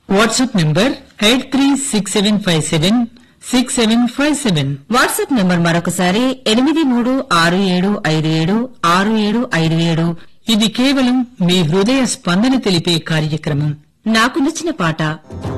WhatsApp number 8367576757. WhatsApp number మరొకసారి 8367576757. ఇది కేవలం మీ హృదయ స్పందన తెలిపే కార్యక్రమం. నాకు నచ్చిన పాట.